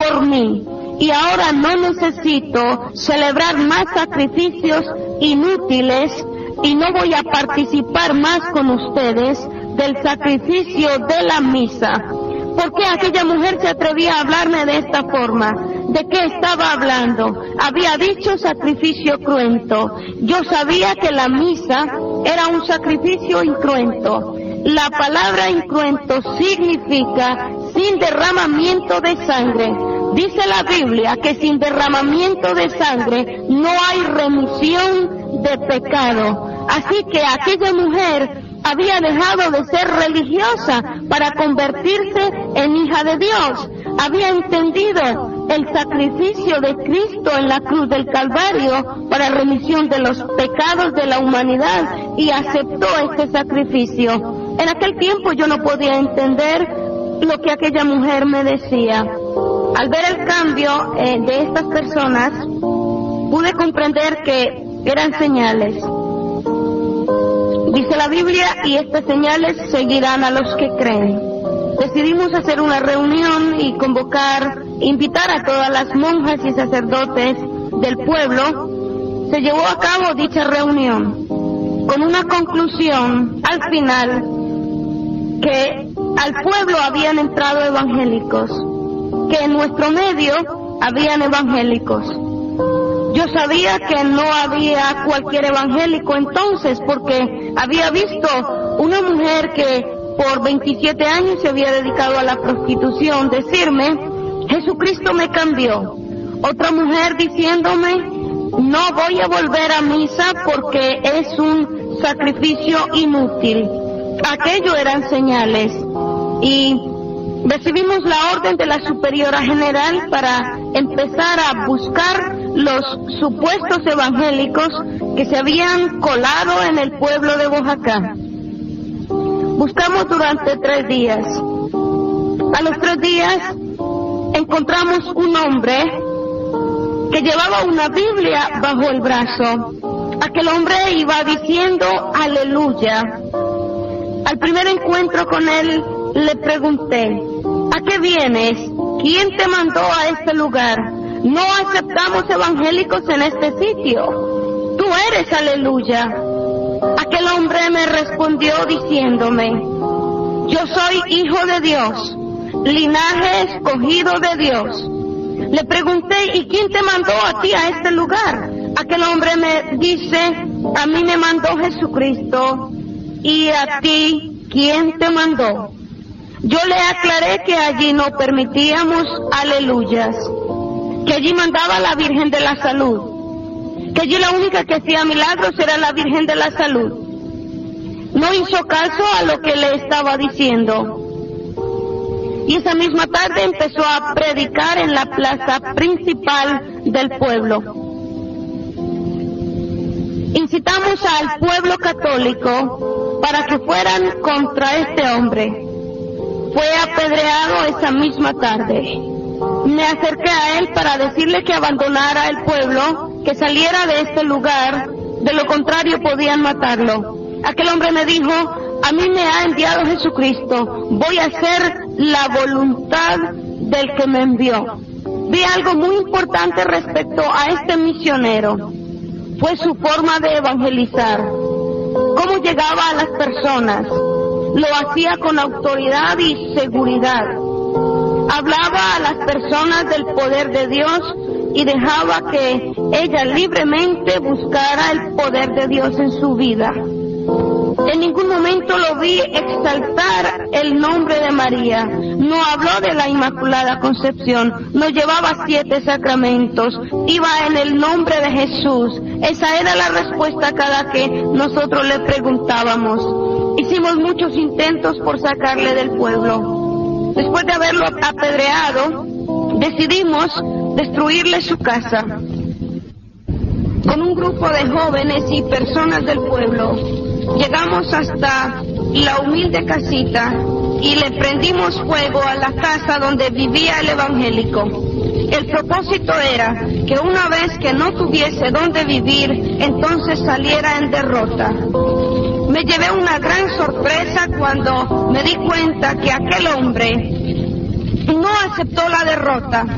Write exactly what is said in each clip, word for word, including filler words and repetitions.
por mí. Y ahora no necesito celebrar más sacrificios inútiles y no voy a participar más con ustedes del sacrificio de la misa. ¿Por qué aquella mujer se atrevía a hablarme de esta forma? ¿De qué estaba hablando? Había dicho sacrificio cruento. Yo sabía que la misa era un sacrificio incruento. La palabra incruento significa sin derramamiento de sangre. Dice la Biblia que sin derramamiento de sangre no hay remisión de pecado. Así que aquella mujer había dejado de ser religiosa para convertirse en hija de Dios. Había entendido el sacrificio de Cristo en la cruz del Calvario para remisión de los pecados de la humanidad y aceptó este sacrificio. En aquel tiempo yo no podía entender lo que aquella mujer me decía. Al ver el cambio eh, de estas personas, pude comprender que eran señales. Dice la Biblia, y estas señales seguirán a los que creen. Decidimos hacer una reunión y convocar, invitar a todas las monjas y sacerdotes del pueblo. Se llevó a cabo dicha reunión con una conclusión al final que al pueblo habían entrado evangélicos, que en nuestro medio habían evangélicos. Yo sabía que no había cualquier evangélico entonces, porque había visto una mujer que por veintisiete años se había dedicado a la prostitución decirme, Jesucristo me cambió. Otra mujer diciéndome, no voy a volver a misa porque es un sacrificio inútil. Aquello eran señales. Y recibimos la orden de la superiora general para empezar a buscar los supuestos evangélicos que se habían colado en el pueblo de Oaxaca. Buscamos durante tres días. A los tres días encontramos un hombre que llevaba una Biblia bajo el brazo. Aquel hombre iba diciendo aleluya. Al primer encuentro con él le pregunté, ¿a qué vienes? ¿Quién te mandó a este lugar? No aceptamos evangélicos en este sitio. Tú eres aleluya. Aquel hombre me respondió diciéndome, yo soy hijo de Dios, linaje escogido de Dios. Le pregunté, ¿y quién te mandó a ti a este lugar? Aquel hombre me dice, a mí me mandó Jesucristo. ¿Y a ti quién te mandó? Yo le aclaré que allí no permitíamos aleluyas, que allí mandaba la Virgen de la Salud, que allí la única que hacía milagros era la Virgen de la Salud. No hizo caso a lo que le estaba diciendo. Y esa misma tarde empezó a predicar en la plaza principal del pueblo. Incitamos al pueblo católico para que fueran contra este hombre. Fue apedreado esa misma tarde. Me acerqué a él para decirle que abandonara el pueblo, que saliera de este lugar, de lo contrario podían matarlo. Aquel hombre me dijo, a mí me ha enviado Jesucristo, voy a hacer la voluntad del que me envió. Vi algo muy importante respecto a este misionero. Fue su forma de evangelizar, cómo llegaba a las personas, lo hacía con autoridad y seguridad. Hablaba a las personas del poder de Dios y dejaba que ella libremente buscara el poder de Dios en su vida. En ningún momento lo vi exaltar el nombre de María. No habló de la Inmaculada Concepción. No llevaba siete sacramentos. Iba en el nombre de Jesús. Esa era la respuesta cada que nosotros le preguntábamos. Hicimos muchos intentos por sacarle del pueblo. Después de haberlo apedreado, decidimos destruirle su casa. Con un grupo de jóvenes y personas del pueblo, llegamos hasta la humilde casita y le prendimos fuego a la casa donde vivía el evangélico. El propósito era que una vez que no tuviese dónde vivir, entonces saliera en derrota. Me llevé una gran sorpresa cuando me di cuenta que aquel hombre no aceptó la derrota.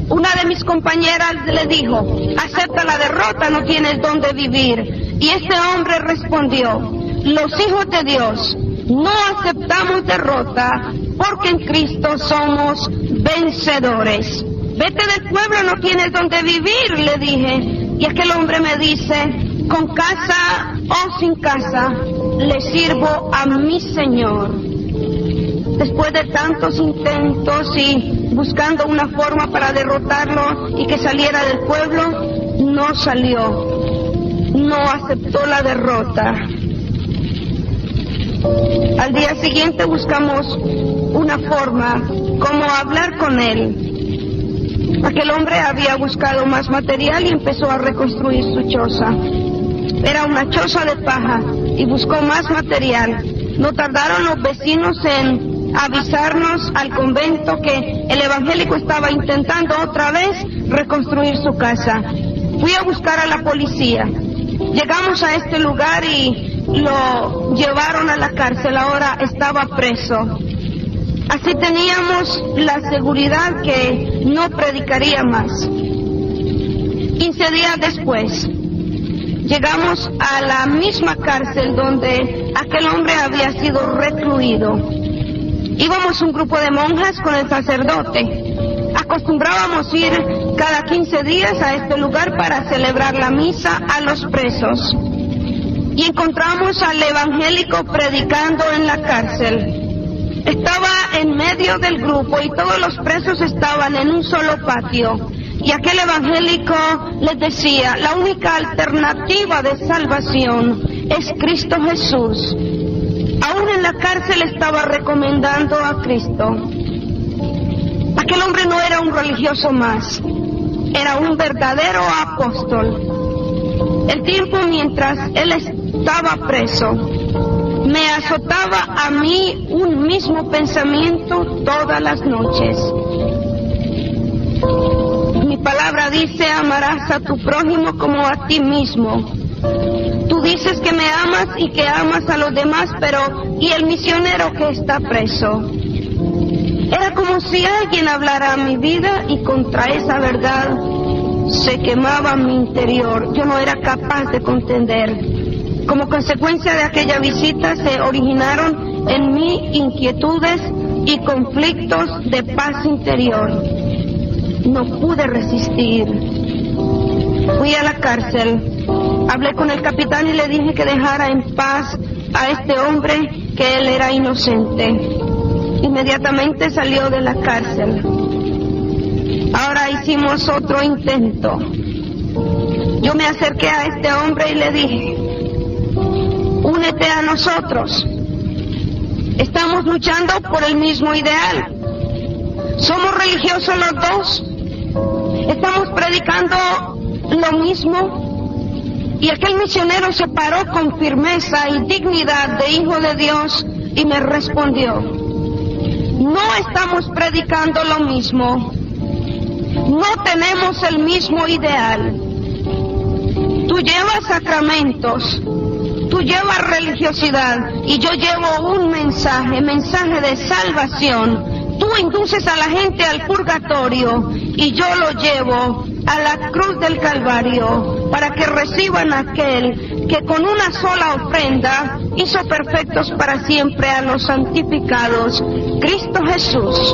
Una de mis compañeras le dijo, acepta la derrota, no tienes dónde vivir. Y este hombre respondió, los hijos de Dios no aceptamos derrota porque en Cristo somos vencedores. Vete del pueblo, no tienes dónde vivir, le dije. Y aquel hombre me dice, con casa o sin casa, le sirvo a mi Señor. Después de tantos intentos y buscando una forma para derrotarlo y que saliera del pueblo, no salió, no aceptó la derrota. Al día siguiente buscamos una forma como hablar con él. Aquel hombre había buscado más material y empezó a reconstruir su choza. Era una choza de paja y buscó más material. No tardaron los vecinos en avisarnos al convento que el evangélico estaba intentando otra vez reconstruir su casa. Fui a buscar a la policía. Llegamos a este lugar y lo llevaron a la cárcel. Ahora estaba preso. Así teníamos la seguridad que no predicaría más. Quince días después, llegamos a la misma cárcel donde aquel hombre había sido recluido. Íbamos un grupo de monjas con el sacerdote. Acostumbrábamos ir cada quince días a este lugar para celebrar la misa a los presos. Y encontramos al evangélico predicando en la cárcel. Estaba en medio del grupo y todos los presos estaban en un solo patio. Y aquel evangélico les decía, la única alternativa de salvación es Cristo Jesús. Aún en la cárcel estaba recomendando a Cristo. Aquel hombre no era un religioso más, era un verdadero apóstol. El tiempo mientras él estaba preso, me azotaba a mí un mismo pensamiento todas las noches. Mi palabra dice, amarás a tu prójimo como a ti mismo. Tú dices que me amas y que amas a los demás, pero ¿y el misionero que está preso? Era como si alguien hablara a mi vida y contra esa verdad se quemaba mi interior. Yo no era capaz de contender. Como consecuencia de aquella visita se originaron en mí inquietudes y conflictos de paz interior. No pude resistir. Fui a la cárcel, hablé con el capitán y le dije que dejara en paz a este hombre, que él era inocente. Inmediatamente salió de la cárcel. Ahora hicimos otro intento. Yo me acerqué a este hombre y le dije, únete a nosotros. Estamos luchando por el mismo ideal. Somos religiosos los dos. Estamos predicando lo mismo. Y aquel misionero se paró con firmeza y dignidad de hijo de Dios y me respondió, no estamos predicando lo mismo. No tenemos el mismo ideal. Tú llevas sacramentos, tú llevas religiosidad y yo llevo un mensaje, mensaje de salvación. Tú induces a la gente al purgatorio y yo lo llevo a la cruz del Calvario para que reciban aquel que con una sola ofrenda hizo perfectos para siempre a los santificados, Cristo Jesús.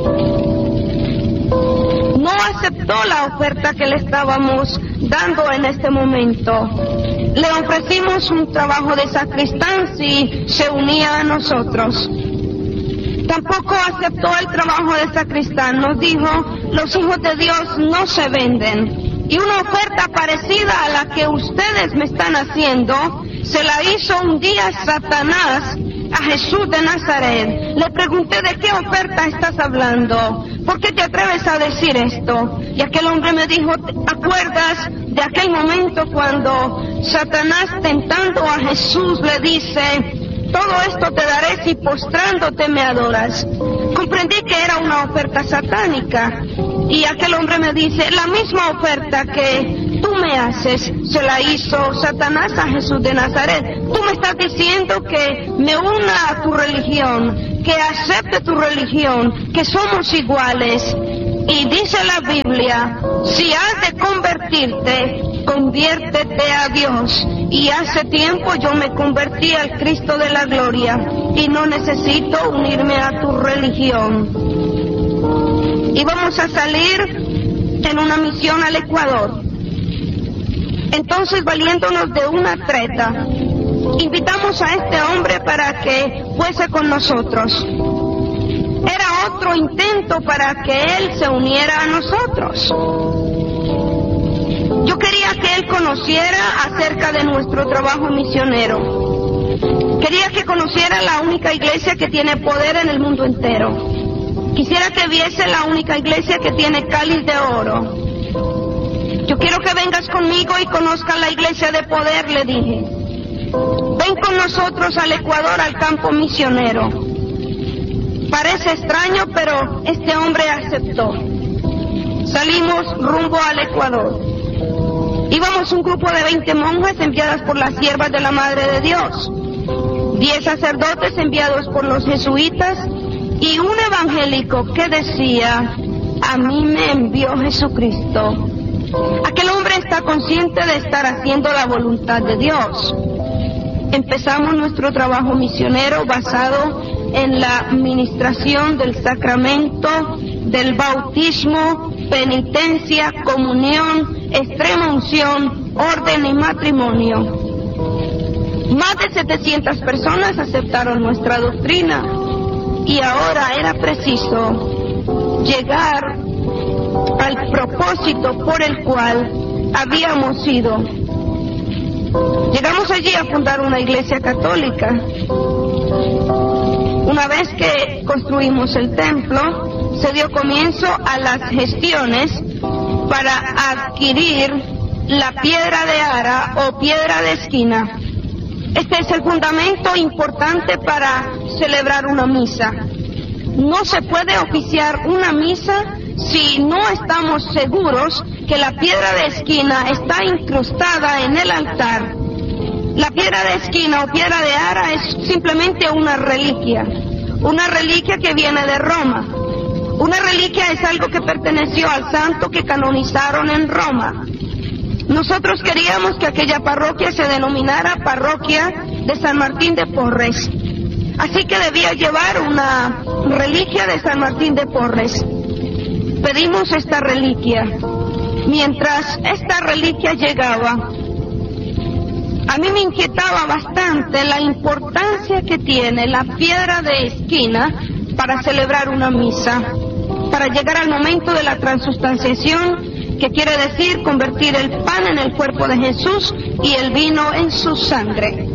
No aceptó la oferta que le estábamos dando en este momento. Le ofrecimos un trabajo de sacristán si se unía a nosotros. Tampoco aceptó el trabajo de sacristán. Nos dijo, los hijos de Dios no se venden. Y una oferta parecida a la que ustedes me están haciendo, se la hizo un día Satanás a Jesús de Nazaret. Le pregunté, ¿de qué oferta estás hablando? ¿Por qué te atreves a decir esto? Y aquel hombre me dijo, ¿te acuerdas de aquel momento cuando Satanás tentando a Jesús le dice, todo esto te daré si postrándote me adoras? Comprendí que era una oferta satánica. Y aquel hombre me dice, la misma oferta que tú me haces, se la hizo Satanás a Jesús de Nazaret. Tú me estás diciendo que me una a tu religión, que acepte tu religión, que somos iguales. Y dice la Biblia, si has de convertirte, conviértete a Dios. Y hace tiempo yo me convertí al Cristo de la gloria y no necesito unirme a tu religión. Y vamos a salir en una misión al Ecuador. Entonces, valiéndonos de una treta, invitamos a este hombre para que fuese con nosotros. Era otro intento para que él se uniera a nosotros. Yo quería que él conociera acerca de nuestro trabajo misionero. Quería que conociera la única iglesia que tiene poder en el mundo entero. Quisiera que viese la única iglesia que tiene cáliz de oro. Yo quiero que vengas conmigo y conozcas la iglesia de poder, le dije. Ven con nosotros al Ecuador, al campo misionero. Parece extraño, pero este hombre aceptó. Salimos rumbo al Ecuador. Íbamos un grupo de veinte monjas enviadas por las siervas de la Madre de Dios, diez sacerdotes enviados por los jesuitas y un evangélico que decía, a mí me envió Jesucristo. Aquel hombre está consciente de estar haciendo la voluntad de Dios. Empezamos nuestro trabajo misionero basado en la administración del sacramento, del bautismo, penitencia, comunión, extrema unción, orden y matrimonio. Más de setecientas personas aceptaron nuestra doctrina y ahora era preciso llegar al propósito por el cual habíamos ido. Llegamos allí a fundar una iglesia católica. Una vez que construimos el templo, se dio comienzo a las gestiones para adquirir la piedra de ara o piedra de esquina. Este es el fundamento importante para celebrar una misa. No se puede oficiar una misa si no estamos seguros que la piedra de esquina está incrustada en el altar. La piedra de esquina o piedra de ara es simplemente una reliquia, una reliquia que viene de Roma. Una reliquia es algo que perteneció al santo que canonizaron en Roma. Nosotros queríamos que aquella parroquia se denominara Parroquia de San Martín de Porres. Así que debía llevar una reliquia de San Martín de Porres. Pedimos esta reliquia. Mientras esta reliquia llegaba, a mí me inquietaba bastante la importancia que tiene la piedra de esquina para celebrar una misa, para llegar al momento de la transustanciación, que quiere decir convertir el pan en el cuerpo de Jesús y el vino en su sangre.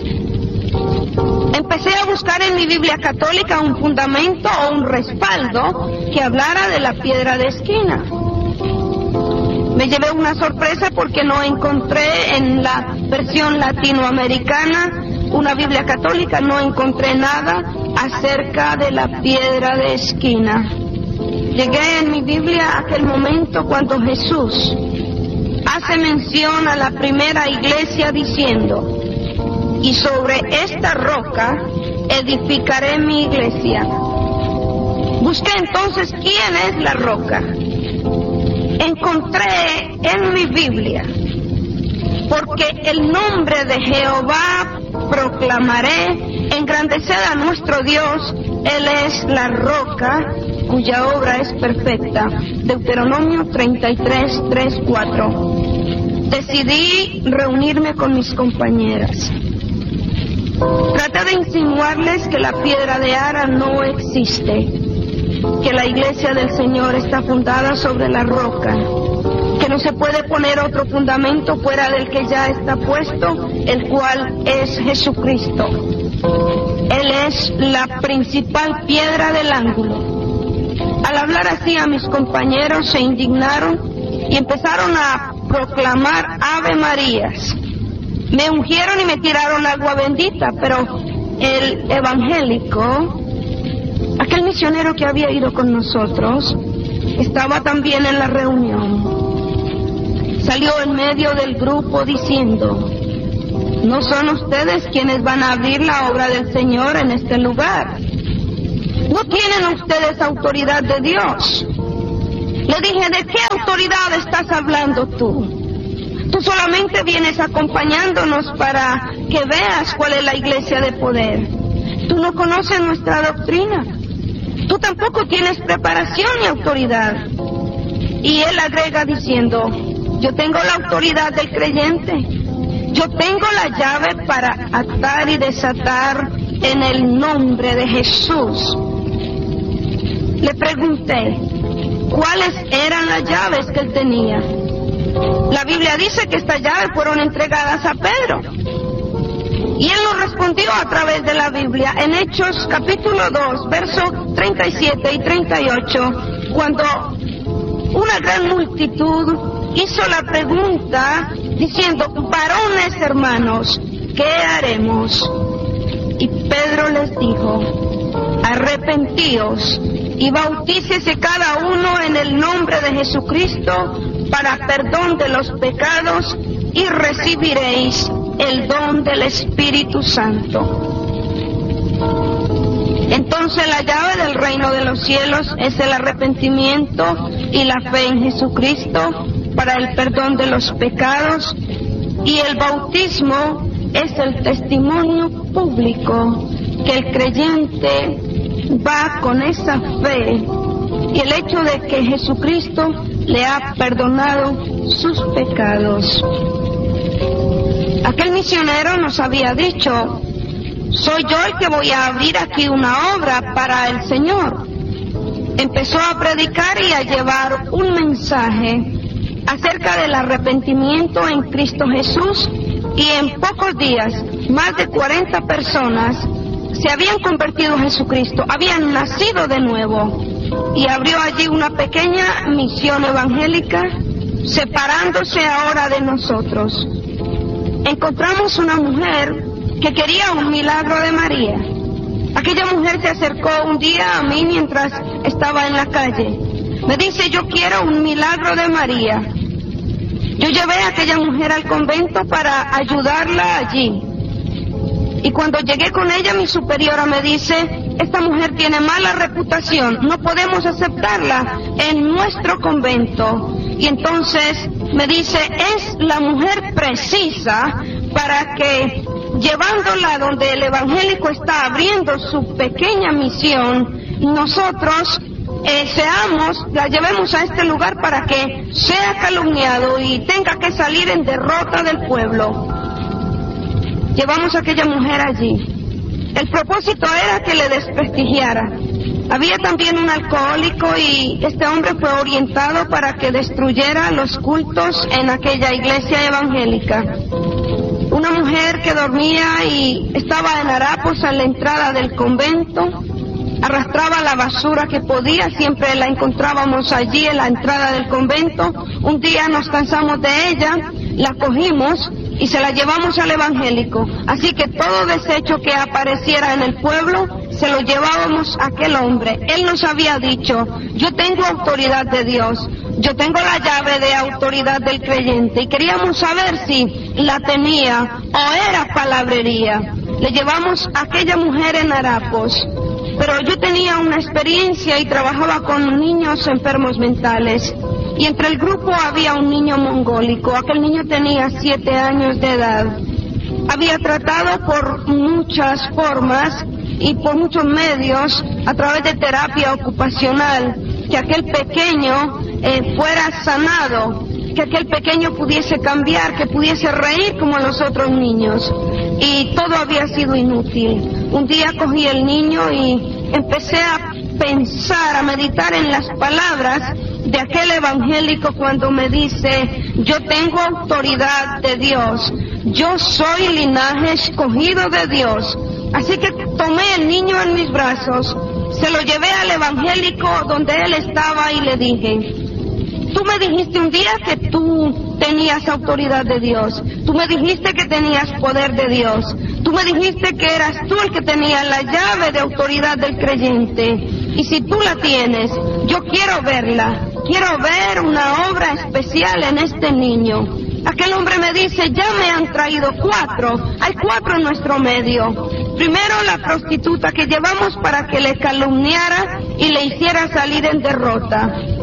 Empecé a buscar en mi Biblia católica un fundamento o un respaldo que hablara de la piedra de esquina. Me llevé una sorpresa porque no encontré en la versión latinoamericana, una Biblia católica, no encontré nada acerca de la piedra de esquina. Llegué en mi Biblia a aquel momento cuando Jesús hace mención a la primera iglesia diciendo, y sobre esta roca edificaré mi iglesia. Busqué entonces quién es la roca. Encontré en mi Biblia, porque el nombre de Jehová proclamaré, engrandeced a nuestro Dios, Él es la roca cuya obra es perfecta. Deuteronomio treinta y tres, tres, cuatro. Decidí reunirme con mis compañeras. Traté de insinuarles que la piedra de ara no existe, que la iglesia del Señor está fundada sobre la roca, que no se puede poner otro fundamento fuera del que ya está puesto, el cual es Jesucristo. Él es la principal piedra del ángulo. Al hablar así a mis compañeros se indignaron y empezaron a proclamar Ave Marías. Me ungieron y me tiraron agua bendita, pero el evangélico, aquel misionero que había ido con nosotros, estaba también en la reunión. Salió en medio del grupo diciendo, ¿no son ustedes quienes van a abrir la obra del Señor en este lugar? ¿No tienen ustedes autoridad de Dios? Le dije, ¿de qué autoridad estás hablando tú? Tú solamente vienes acompañándonos para que veas cuál es la iglesia de poder. Tú no conoces nuestra doctrina. Tú tampoco tienes preparación ni autoridad. Y él agrega diciendo, yo tengo la autoridad del creyente. Yo tengo la llave para atar y desatar en el nombre de Jesús. Le pregunté, ¿cuáles eran las llaves que él tenía? La Biblia dice que estas llaves fueron entregadas a Pedro. Y él nos respondió a través de la Biblia en Hechos capítulo dos, versos treinta y siete y treinta y ocho, cuando una gran multitud hizo la pregunta diciendo, varones hermanos, ¿qué haremos? Y Pedro les dijo, arrepentíos y bautícese cada uno en el nombre de Jesucristo para perdón de los pecados y recibiréis el don del Espíritu Santo. Entonces la llave del reino de los cielos es el arrepentimiento y la fe en Jesucristo para el perdón de los pecados, y el bautismo es el testimonio público que el creyente va con esa fe y el hecho de que Jesucristo le ha perdonado sus pecados. Aquel misionero nos había dicho, soy yo el que voy a abrir aquí una obra para el Señor. Empezó a predicar y a llevar un mensaje acerca del arrepentimiento en Cristo Jesús, y en pocos días más de cuarenta personas se habían convertido a Jesucristo, habían nacido de nuevo, y abrió allí una pequeña misión evangélica, separándose ahora de nosotros. Encontramos una mujer que quería un milagro de María. Aquella mujer se acercó un día a mí mientras estaba en la calle. Me dice, yo quiero un milagro de María. Yo llevé a aquella mujer al convento para ayudarla allí. Y cuando llegué con ella, mi superiora me dice, esta mujer tiene mala reputación, no podemos aceptarla en nuestro convento. Y entonces me dice, es la mujer precisa para que, llevándola donde el evangélico está abriendo su pequeña misión, nosotros eh, seamos, la llevemos a este lugar para que sea calumniado y tenga que salir en derrota del pueblo. Llevamos a aquella mujer allí. El propósito era que le desprestigiara. Había también un alcohólico y este hombre fue orientado para que destruyera los cultos en aquella iglesia evangélica. Una mujer que dormía y estaba en harapos a la entrada del convento, arrastraba la basura que podía, siempre la encontrábamos allí en la entrada del convento. Un día nos cansamos de ella, la cogimos y se la llevamos al evangélico. Así que todo desecho que apareciera en el pueblo, se lo llevábamos a aquel hombre. Él nos había dicho, yo tengo autoridad de Dios, yo tengo la llave de autoridad del creyente, y queríamos saber si la tenía o era palabrería. Le llevamos a aquella mujer en harapos, pero yo tenía una experiencia y trabajaba con niños enfermos mentales. Y entre el grupo había un niño mongólico. Aquel niño tenía siete años de edad. Había tratado por muchas formas y por muchos medios, a través de terapia ocupacional, que aquel pequeño eh, fuera sanado, que aquel pequeño pudiese cambiar, que pudiese reír como los otros niños. Y todo había sido inútil. Un día cogí el niño y empecé a pensar, a meditar en las palabras de aquel evangélico cuando me dice, yo tengo autoridad de Dios, yo soy linaje escogido de Dios. Así que tomé el niño en mis brazos, se lo llevé al evangélico donde él estaba y le dije, tú me dijiste un día que tú tenías autoridad de Dios, tú me dijiste que tenías poder de Dios, tú me dijiste que eras tú el que tenía la llave de autoridad del creyente, y si tú la tienes, yo quiero verla, quiero ver una obra especial en este niño. Aquel hombre me dice, ya me han traído cuatro, hay cuatro en nuestro medio. Primero la prostituta que llevamos para que le calumniara y le hiciera salir en derrota.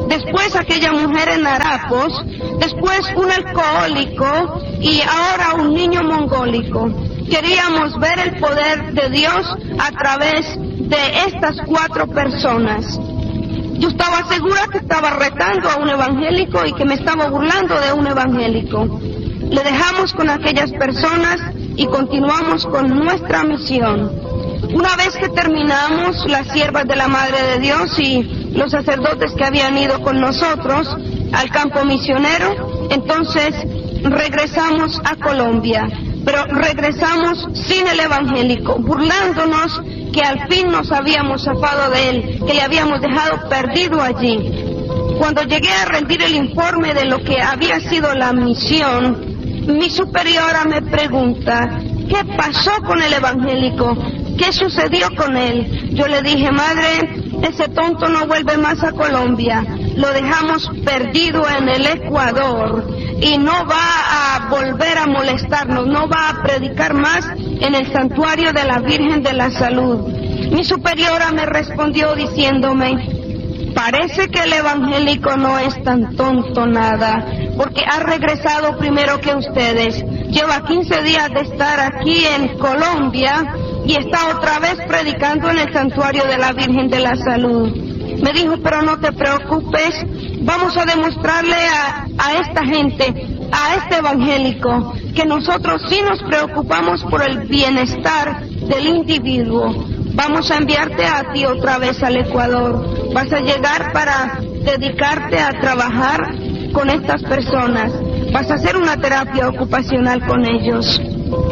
después aquella mujer en harapos, después un alcohólico y ahora un niño mongólico. Queríamos ver el poder de Dios a través de estas cuatro personas. Yo estaba segura que estaba retando a un evangélico y que me estaba burlando de un evangélico. Le dejamos con aquellas personas y continuamos con nuestra misión. Una vez que terminamos, las siervas de la Madre de Dios y los sacerdotes que habían ido con nosotros al campo misionero, entonces regresamos a Colombia, pero regresamos sin el evangélico, burlándonos que al fin nos habíamos zafado de él, que le habíamos dejado perdido allí. Cuando llegué a rendir el informe de lo que había sido la misión, mi superiora me pregunta, ¿qué pasó con el evangélico? ¿Qué sucedió con él? Yo le dije, madre, ese tonto no vuelve más a Colombia, lo dejamos perdido en el Ecuador y no va a volver a molestarnos, no va a predicar más en el santuario de la Virgen de la Salud. Mi superiora me respondió diciéndome, parece que el evangélico no es tan tonto nada, porque ha regresado primero que ustedes. Lleva quince días de estar aquí en Colombia y está otra vez predicando en el santuario de la Virgen de la Salud. Me dijo, pero no te preocupes, vamos a demostrarle a, a esta gente, a este evangélico, que nosotros sí nos preocupamos por el bienestar del individuo. Vamos a enviarte a ti otra vez al Ecuador. Vas a llegar para dedicarte a trabajar con estas personas. Vas a hacer una terapia ocupacional con ellos.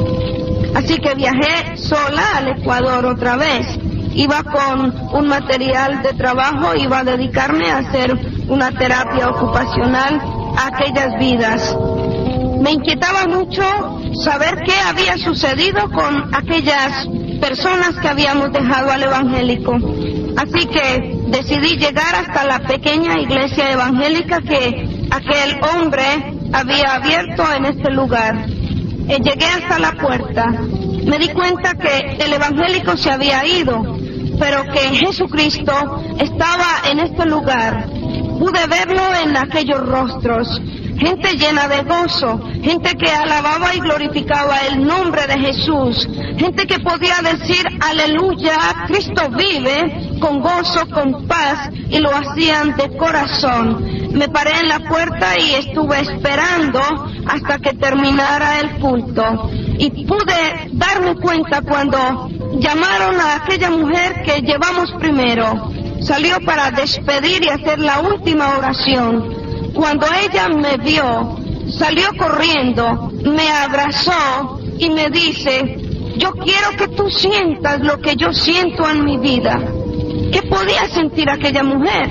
Así que viajé sola al Ecuador otra vez. Iba con un material de trabajo, iba a dedicarme a hacer una terapia ocupacional a aquellas vidas. Me inquietaba mucho saber qué había sucedido con aquellas personas que habíamos dejado al evangélico. Así que decidí llegar hasta la pequeña iglesia evangélica que aquel hombre había abierto en este lugar. Eh, llegué hasta la puerta. Me di cuenta que el evangélico se había ido, pero que Jesucristo estaba en este lugar. Pude verlo en aquellos rostros, gente llena de gozo, gente que alababa y glorificaba el nombre de Jesús, gente que podía decir aleluya, Cristo vive, con gozo, con paz, y lo hacían de corazón. Me paré en la puerta y estuve esperando hasta que terminara el culto, y pude darme cuenta cuando llamaron a aquella mujer que llevamos primero. Salió para despedir y hacer la última oración. Cuando ella me vio, salió corriendo, me abrazó y me dice, yo quiero que tú sientas lo que yo siento en mi vida. ¿Qué podía sentir aquella mujer?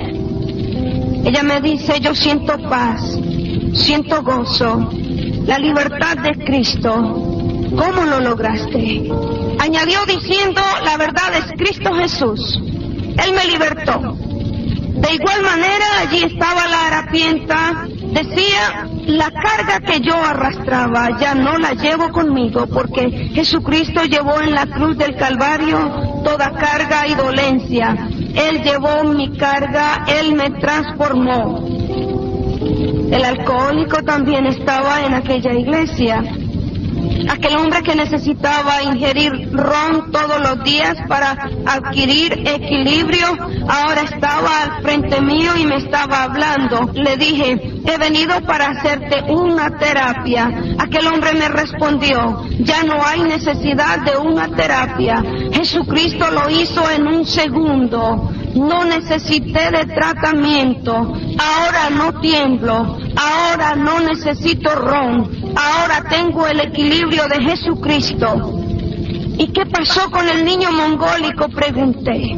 Ella me dice, yo siento paz, siento gozo, la libertad de Cristo. ¿Cómo lo lograste? Añadió diciendo, la verdad es Cristo Jesús. Él me libertó. De igual manera, allí estaba la harapienta. Decía, la carga que yo arrastraba ya no la llevo conmigo, porque Jesucristo llevó en la cruz del Calvario toda carga y dolencia. Él llevó mi carga, Él me transformó. El alcohólico también estaba en aquella iglesia. Aquel hombre que necesitaba ingerir ron todos los días para adquirir equilibrio, ahora estaba al frente mío y me estaba hablando. Le dije, he venido para hacerte una terapia. Aquel hombre me respondió, ya no hay necesidad de una terapia. Jesucristo lo hizo en un segundo. No necesité de tratamiento. Ahora no tiemblo. Ahora no necesito ron. Ahora tengo el equilibrio de Jesucristo. ¿Y qué pasó con el niño mongólico?, pregunté.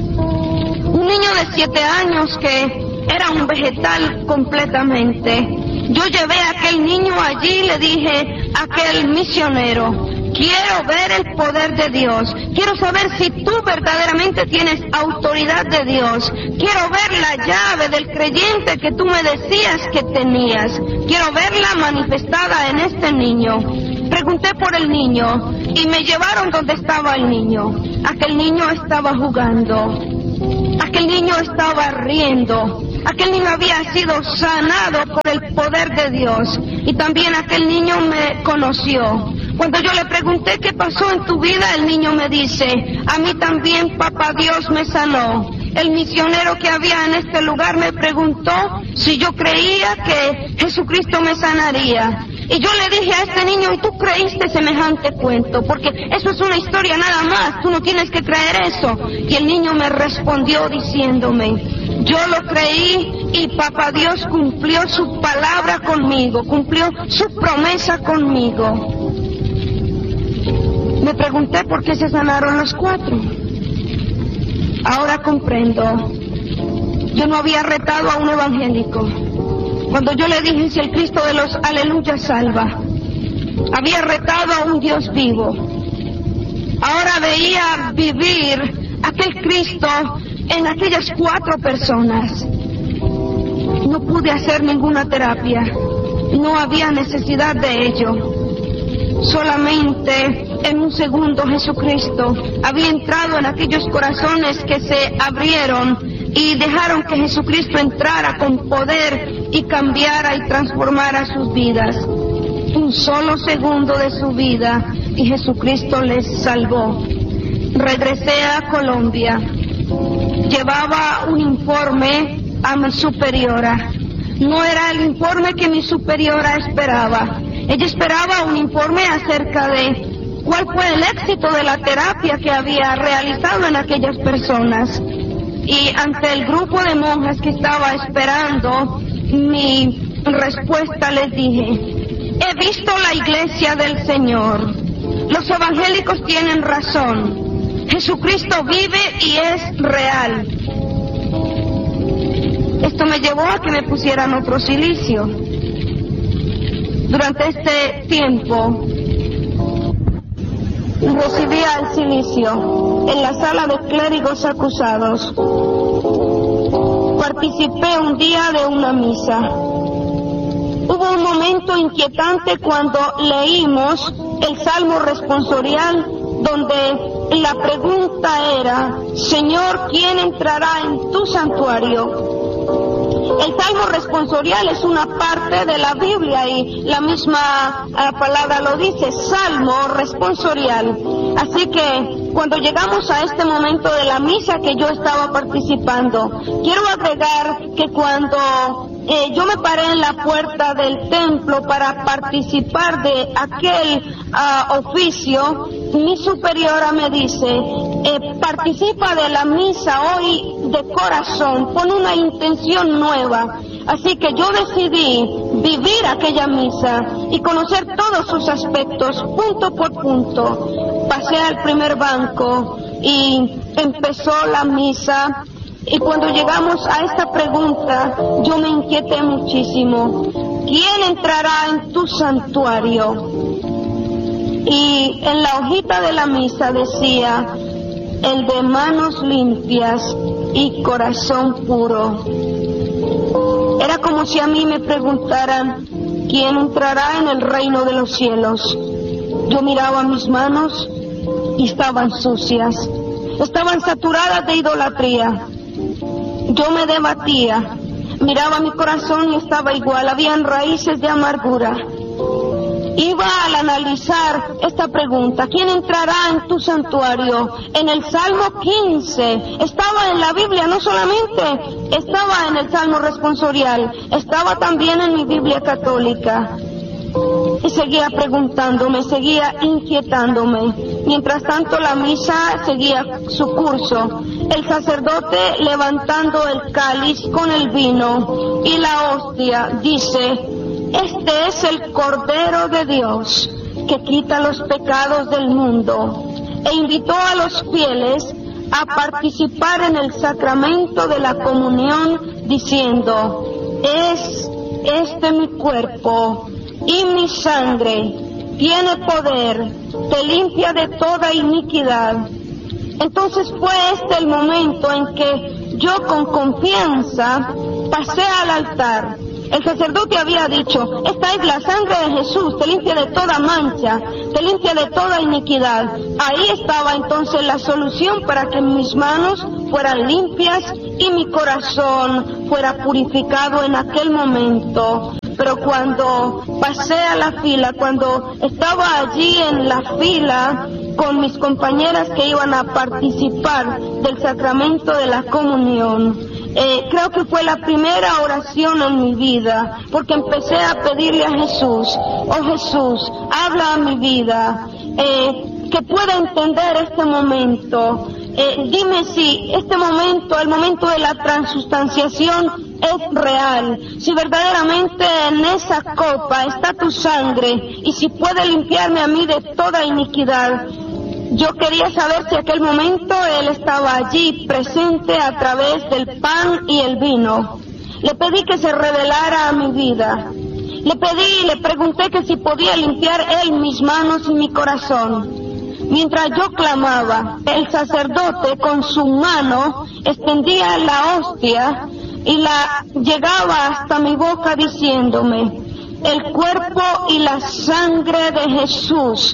Un niño de siete años que era un vegetal completamente. Yo llevé a aquel niño allí y le dije a aquel misionero, quiero ver el poder de Dios, quiero saber si tú verdaderamente tienes autoridad de Dios, quiero ver la llave del creyente que tú me decías que tenías, quiero verla manifestada en este niño. Pregunté por el niño y me llevaron donde estaba el niño. Aquel niño estaba jugando, aquel niño estaba riendo, aquel niño había sido sanado por el poder de Dios, y también aquel niño me conoció. Cuando yo le pregunté qué pasó en tu vida, el niño me dice, a mí también papá Dios me sanó. El misionero que había en este lugar me preguntó si yo creía que Jesucristo me sanaría. Y yo le dije a este niño, ¿y tú creíste semejante cuento? Porque eso es una historia nada más, tú no tienes que creer eso. Y el niño me respondió diciéndome, yo lo creí y papá Dios cumplió su palabra conmigo, cumplió su promesa conmigo. Me pregunté por qué se sanaron los cuatro. Ahora comprendo. Yo no había retado a un evangélico. Cuando yo le dije si el Cristo de los aleluyas salva, había retado a un Dios vivo. Ahora veía vivir aquel Cristo en aquellas cuatro personas. No pude hacer ninguna terapia. No había necesidad de ello. Solamente en un segundo Jesucristo había entrado en aquellos corazones que se abrieron y dejaron que Jesucristo entrara con poder y cambiara y transformara sus vidas. Un solo segundo de su vida y Jesucristo les salvó. Regresé a Colombia. Llevaba un informe a mi superiora. No era el informe que mi superiora esperaba. Ella esperaba un informe acerca de cuál fue el éxito de la terapia que había realizado en aquellas personas. Y ante el grupo de monjas que estaba esperando mi respuesta, les dije, he visto la iglesia del Señor. Los evangélicos tienen razón. Jesucristo vive y es real. Esto me llevó a que me pusieran otro cilicio. Durante este tiempo recibía el cilicio en la sala de clérigos acusados. Participé un día de una misa. Hubo un momento inquietante cuando leímos el Salmo responsorial, donde la pregunta era, Señor, ¿quién entrará en tu santuario? El Salmo responsorial es una parte de la Biblia y la misma uh, palabra lo dice, Salmo responsorial. Así que cuando llegamos a este momento de la misa que yo estaba participando, quiero agregar que cuando eh, yo me paré en la puerta del templo para participar de aquel uh, oficio, mi superiora me dice, eh, participa de la misa hoy de corazón, pon una intención nueva. Así que yo decidí vivir aquella misa y conocer todos sus aspectos, punto por punto. Pasé al primer banco y empezó la misa. Y cuando llegamos a esta pregunta, yo me inquieté muchísimo. ¿Quién entrará en tu santuario? Y en la hojita de la misa decía, el de manos limpias y corazón puro. Era como si a mí me preguntaran, ¿quién entrará en el reino de los cielos? Yo miraba mis manos y estaban sucias, estaban saturadas de idolatría. Yo me debatía, miraba mi corazón y estaba igual, habían raíces de amargura. Iba al analizar esta pregunta, ¿quién entrará en tu santuario? En el Salmo quince, estaba en la Biblia, no solamente estaba en el Salmo responsorial, estaba también en mi Biblia católica. Y seguía preguntándome, seguía inquietándome. Mientras tanto la misa seguía su curso. El sacerdote levantando el cáliz con el vino y la hostia dice, este es el Cordero de Dios que quita los pecados del mundo, e invitó a los fieles a participar en el sacramento de la comunión diciendo, es este mi cuerpo y mi sangre, tiene poder, te limpia de toda iniquidad. Entonces fue este el momento en que yo con confianza pasé al altar. El sacerdote había dicho, esta es la sangre de Jesús, te limpia de toda mancha, te limpia de toda iniquidad. Ahí estaba entonces la solución para que mis manos fueran limpias y mi corazón fuera purificado en aquel momento. Pero cuando pasé a la fila, cuando estaba allí en la fila con mis compañeras que iban a participar del sacramento de la comunión, eh, creo que fue la primera oración en mi vida, porque empecé a pedirle a Jesús: oh Jesús, habla a mi vida, eh, que pueda entender este momento. Eh, dime si este momento, el momento de la transustanciación, es real, si verdaderamente en esa copa está tu sangre y si puede limpiarme a mí de toda iniquidad. Yo quería saber si en aquel momento Él estaba allí presente a través del pan y el vino. Le pedí que se revelara a mi vida. Le pedí y le pregunté que si podía limpiar Él mis manos y mi corazón. Mientras yo clamaba, el sacerdote con su mano extendía la hostia y la llegaba hasta mi boca diciéndome: el cuerpo y la sangre de Jesús.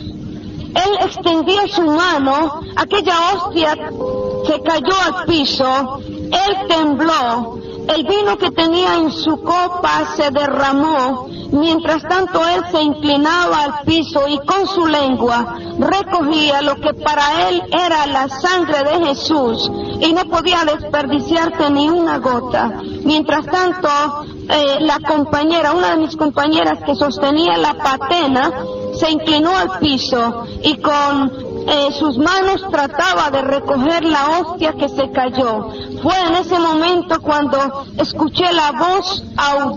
Él extendió su mano, aquella hostia se cayó al piso, él tembló, el vino que tenía en su copa se derramó, mientras tanto él se inclinaba al piso y con su lengua recogía lo que para él era la sangre de Jesús y no podía desperdiciarse ni una gota. Mientras tanto, eh, la compañera, una de mis compañeras que sostenía la patena, se inclinó al piso y con eh, sus manos trataba de recoger la hostia que se cayó. Fue en ese momento cuando escuché la voz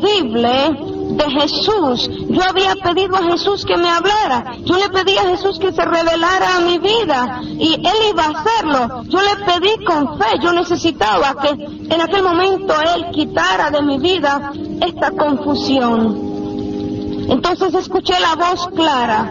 audible de Jesús. Yo había pedido a Jesús que me hablara, yo le pedí a Jesús que se revelara a mi vida y Él iba a hacerlo. Yo le pedí con fe, yo necesitaba que en aquel momento Él quitara de mi vida esta confusión. Entonces escuché la voz clara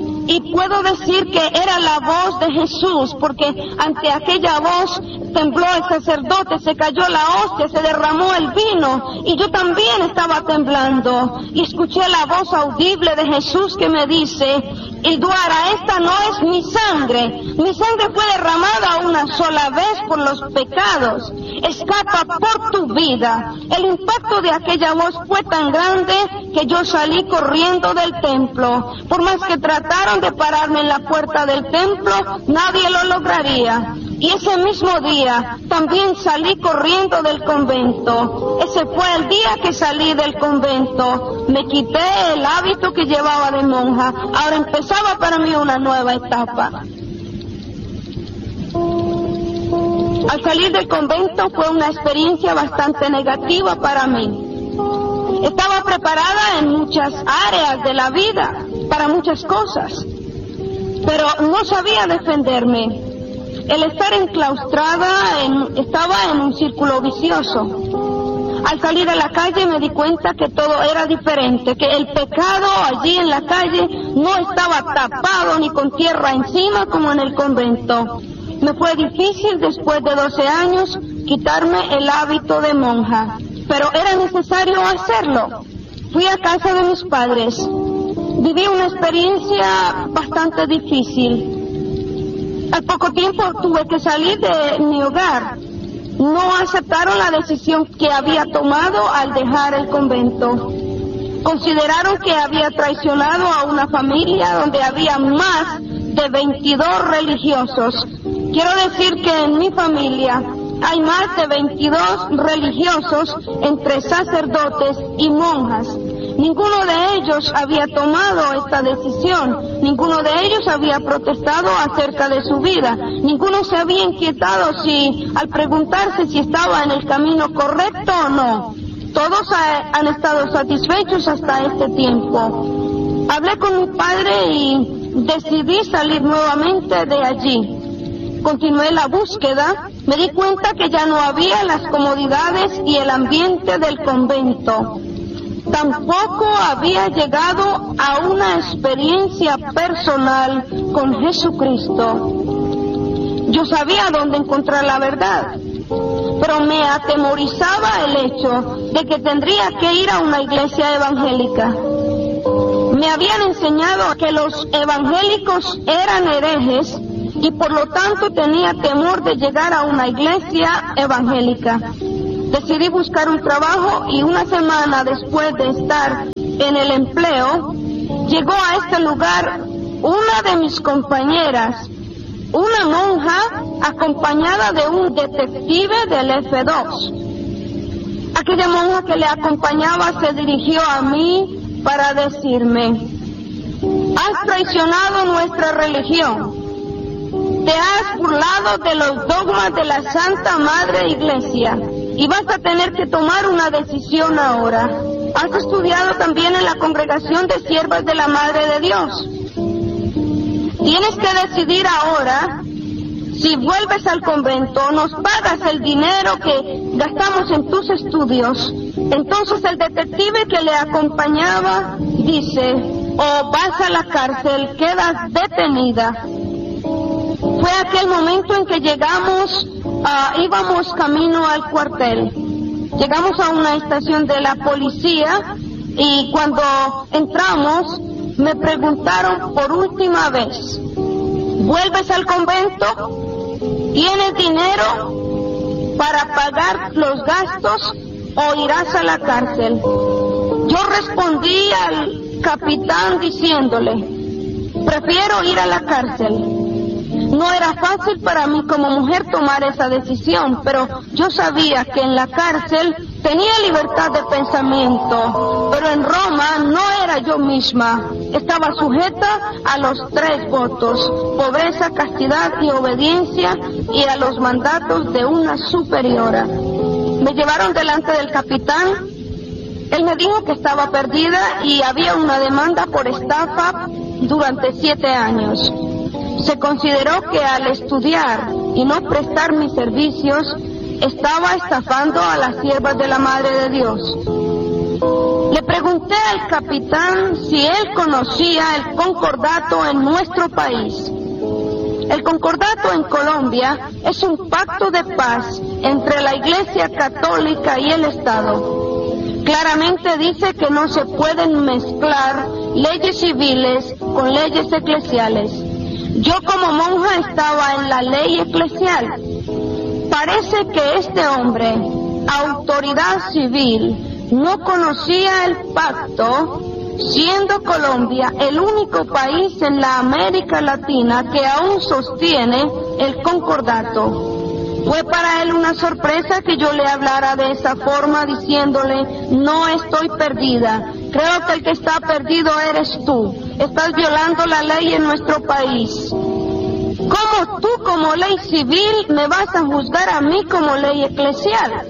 y puedo decir que era la voz de Jesús, porque ante aquella voz tembló el sacerdote, se cayó la hostia, se derramó el vino y yo también estaba temblando y escuché la voz audible de Jesús que me dice: Hilduara, esta no es mi sangre, mi sangre fue derramada una sola vez por los pecados, escapa por tu vida. El impacto de aquella voz fue tan grande que yo salí corriendo del templo. Por más que trataron de pararme en la puerta del templo, nadie lo lograría. Y ese mismo día también salí corriendo del convento. Ese fue el día que salí del convento. Me quité el hábito que llevaba de monja. Ahora empezaba para mí una nueva etapa. Al salir del convento fue una experiencia bastante negativa para mí. Estaba preparada en muchas áreas de la vida, para muchas cosas, pero no sabía defenderme. El estar enclaustrada en, estaba en un círculo vicioso. Al salir a la calle me di cuenta que todo era diferente, que el pecado allí en la calle no estaba tapado ni con tierra encima como en el convento. Me fue difícil después de doce años quitarme el hábito de monja, pero era necesario hacerlo. Fui a casa de mis padres. Viví una experiencia bastante difícil. Al poco tiempo tuve que salir de mi hogar. No aceptaron la decisión que había tomado al dejar el convento. Consideraron que había traicionado a una familia donde había más de veintidós religiosos. Quiero decir que en mi familia hay más de veintidós religiosos entre sacerdotes y monjas. Ninguno de ellos había tomado esta decisión, ninguno de ellos había protestado acerca de su vida, ninguno se había inquietado si, al preguntarse si estaba en el camino correcto o no. Todos ha, han estado satisfechos hasta este tiempo. Hablé con mi padre y decidí salir nuevamente de allí. Continué la búsqueda, me di cuenta que ya no había las comodidades y el ambiente del convento. Tampoco había llegado a una experiencia personal con Jesucristo. Yo sabía dónde encontrar la verdad, pero me atemorizaba el hecho de que tendría que ir a una iglesia evangélica. Me habían enseñado que los evangélicos eran herejes y por lo tanto tenía temor de llegar a una iglesia evangélica. Decidí buscar un trabajo y una semana después de estar en el empleo, llegó a este lugar una de mis compañeras, una monja acompañada de un detective del F dos. Aquella monja que le acompañaba se dirigió a mí para decirme: has traicionado nuestra religión, te has burlado de los dogmas de la Santa Madre Iglesia y vas a tener que tomar una decisión ahora. Has estudiado también en la congregación de siervas de la Madre de Dios. Tienes que decidir ahora si vuelves al convento, nos pagas el dinero que gastamos en tus estudios. Entonces el detective que le acompañaba dice: o vas a la cárcel, quedas detenida. Fue aquel momento en que llegamos, uh, íbamos camino al cuartel. Llegamos a una estación de la policía y cuando entramos me preguntaron por última vez: ¿vuelves al convento? ¿Tienes dinero para pagar los gastos o irás a la cárcel? Yo respondí al capitán diciéndole: prefiero ir a la cárcel. No era fácil para mí como mujer tomar esa decisión, pero yo sabía que en la cárcel tenía libertad de pensamiento, pero en Roma no era yo misma. Estaba sujeta a los tres votos: pobreza, castidad y obediencia, y a los mandatos de una superiora. Me llevaron delante del capitán. Él me dijo que estaba perdida y había una demanda por estafa durante siete años. Se consideró que al estudiar y no prestar mis servicios, estaba estafando a las siervas de la Madre de Dios. Le pregunté al capitán si él conocía el concordato en nuestro país. El concordato en Colombia es un pacto de paz entre la Iglesia Católica y el Estado. Claramente dice que no se pueden mezclar leyes civiles con leyes eclesiales. Yo como monja estaba en la ley eclesial. Parece que este hombre, autoridad civil, no conocía el pacto, siendo Colombia el único país en la América Latina que aún sostiene el concordato. Fue para él una sorpresa que yo le hablara de esa forma, diciéndole: no estoy perdida, creo que el que está perdido eres tú, estás violando la ley en nuestro país. ¿Cómo tú como ley civil me vas a juzgar a mí como ley eclesial?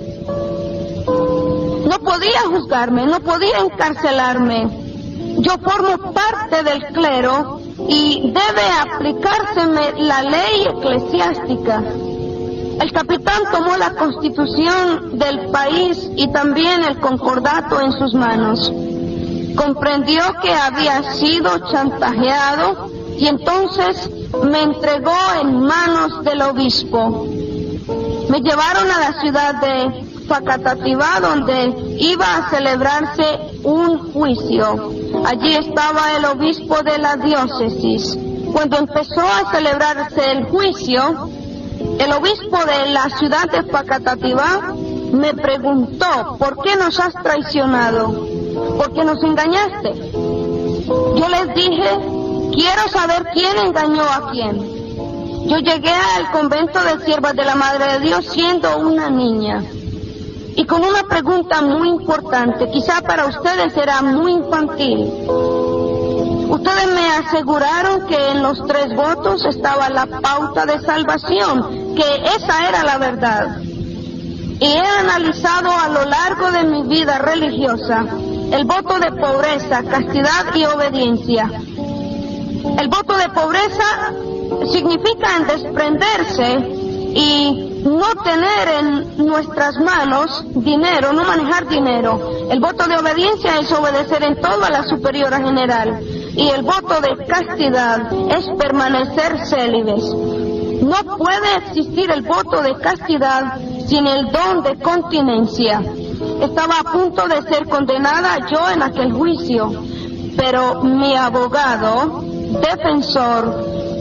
No podía juzgarme, no podía encarcelarme. Yo formo parte del clero y debe aplicárseme la ley eclesiástica. El capitán tomó la constitución del país y también el concordato en sus manos. Comprendió que había sido chantajeado y entonces me entregó en manos del obispo. Me llevaron a la ciudad de Facatativá, donde iba a celebrarse un juicio. Allí estaba el obispo de la diócesis. Cuando empezó a celebrarse el juicio, el obispo de la ciudad de Facatativá me preguntó: ¿por qué nos has traicionado? ¿Por qué nos engañaste? Yo les dije: quiero saber quién engañó a quién. Yo llegué al convento de siervas de la Madre de Dios siendo una niña y con una pregunta muy importante, quizá para ustedes era muy infantil. Ustedes me aseguraron que en los tres votos estaba la pauta de salvación, que esa era la verdad. Y he analizado a lo largo de mi vida religiosa el voto de pobreza, castidad y obediencia. El voto de pobreza significa en desprenderse y no tener en nuestras manos dinero, no manejar dinero. El voto de obediencia es obedecer en todo a la superiora general. Y el voto de castidad es permanecer célibes. No puede existir el voto de castidad sin el don de continencia. Estaba a punto de ser condenada yo en aquel juicio, pero mi abogado, defensor,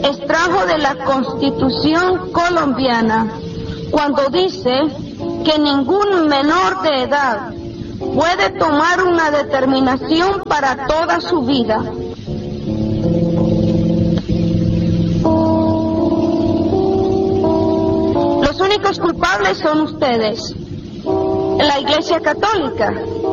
extrajo de la Constitución colombiana, cuando dice que ningún menor de edad puede tomar una determinación para toda su vida. Los únicos culpables son ustedes, la Iglesia Católica,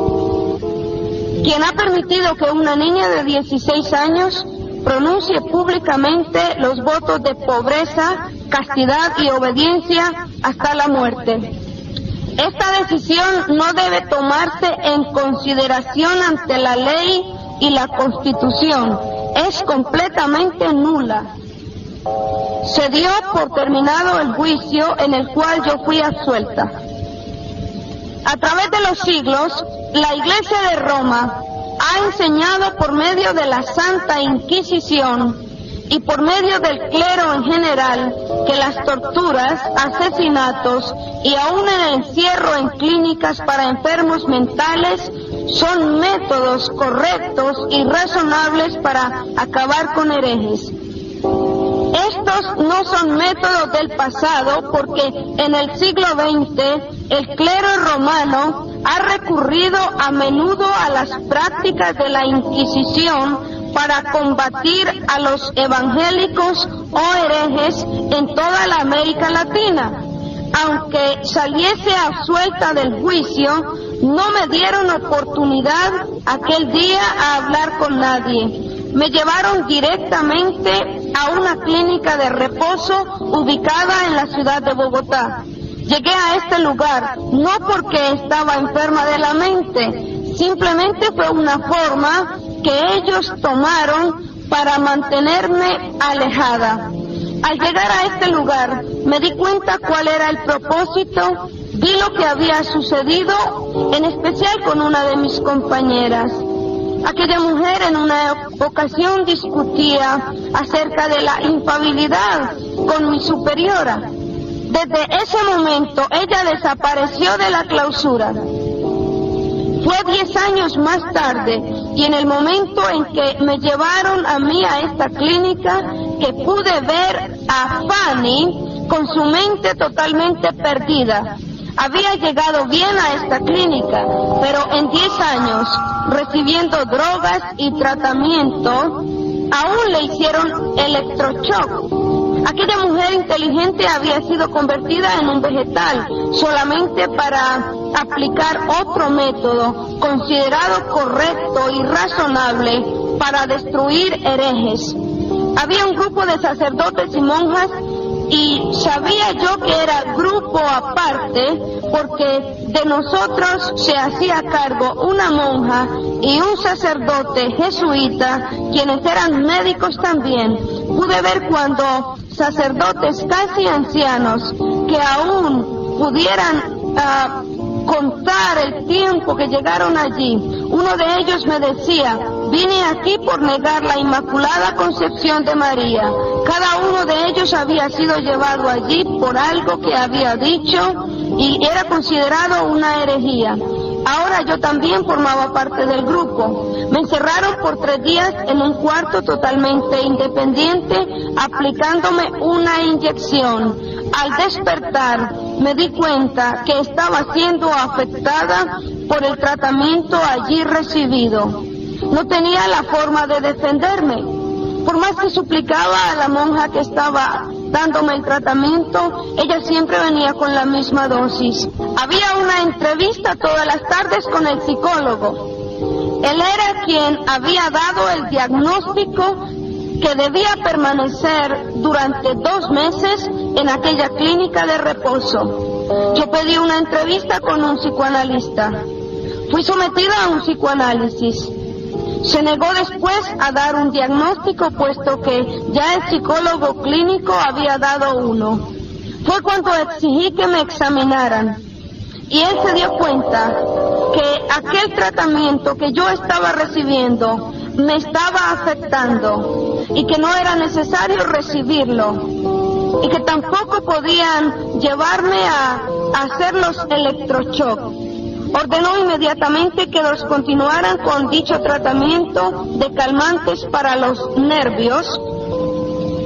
quien ha permitido que una niña de dieciséis años pronuncie públicamente los votos de pobreza, castidad y obediencia hasta la muerte. Esta decisión no debe tomarse en consideración ante la ley y la Constitución. Es completamente nula. Se dio por terminado el juicio en el cual yo fui absuelta. A través de los siglos, la Iglesia de Roma ha enseñado por medio de la Santa Inquisición y por medio del clero en general que las torturas, asesinatos y aún el encierro en clínicas para enfermos mentales son métodos correctos y razonables para acabar con herejes. Estos no son métodos del pasado porque en el siglo veinte el clero romano ha recurrido a menudo a las prácticas de la Inquisición para combatir a los evangélicos o herejes en toda la América Latina. Aunque saliese absuelta del juicio, no me dieron oportunidad aquel día a hablar con nadie. Me llevaron directamente a una clínica de reposo ubicada en la ciudad de Bogotá. Llegué a este lugar no porque estaba enferma de la mente, simplemente fue una forma que ellos tomaron para mantenerme alejada. Al llegar a este lugar, me di cuenta cuál era el propósito, vi lo que había sucedido, en especial con una de mis compañeras. Aquella mujer en una ocasión discutía acerca de la infalibilidad con mi superiora. Desde ese momento, ella desapareció de la clausura. Fue diez años más tarde, y en el momento en que me llevaron a mí a esta clínica, que pude ver a Fanny con su mente totalmente perdida. Había llegado bien a esta clínica, pero en diez años, recibiendo drogas y tratamiento, aún le hicieron electroshock. Aquella mujer inteligente había sido convertida en un vegetal solamente para aplicar otro método considerado correcto y razonable para destruir herejes. Había un grupo de sacerdotes y monjas y sabía yo que era grupo aparte porque de nosotros se hacía cargo una monja y un sacerdote jesuita, quienes eran médicos también. Pude ver cuando sacerdotes casi ancianos que aún pudieran uh, contar el tiempo que llegaron allí. Uno de ellos me decía: vine aquí por negar la Inmaculada Concepción de María. Cada uno de ellos había sido llevado allí por algo que había dicho y era considerado una herejía. Ahora yo también formaba parte del grupo. Me encerraron por tres días en un cuarto totalmente independiente, aplicándome una inyección. Al despertar, me di cuenta que estaba siendo afectada por el tratamiento allí recibido. No tenía la forma de defenderme. Por más que suplicaba a la monja que estaba dándome el tratamiento, ella siempre venía con la misma dosis. Había una entrevista todas las tardes con el psicólogo. Él era quien había dado el diagnóstico que debía permanecer durante dos meses en aquella clínica de reposo. Yo pedí una entrevista con un psicoanalista. Fui sometida a un psicoanálisis. Se negó después a dar un diagnóstico, puesto que ya el psicólogo clínico había dado uno. Fue cuando exigí que me examinaran, y él se dio cuenta que aquel tratamiento que yo estaba recibiendo me estaba afectando, y que no era necesario recibirlo, y que tampoco podían llevarme a, a hacer los electroshock. Ordenó inmediatamente que los continuaran con dicho tratamiento de calmantes para los nervios,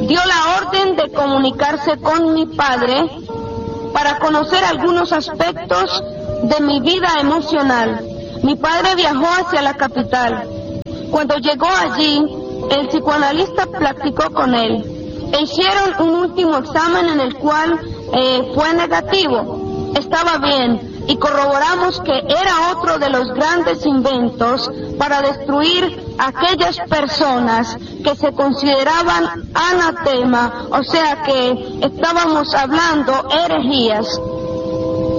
dio la orden de comunicarse con mi padre para conocer algunos aspectos de mi vida emocional. Mi padre viajó hacia la capital. Cuando llegó allí, el psicoanalista platicó con él. E hicieron un último examen en el cual eh, fue negativo. Estaba bien y corroboramos que era otro de los grandes inventos para destruir a aquellas personas que se consideraban anatema, o sea que estábamos hablando herejías.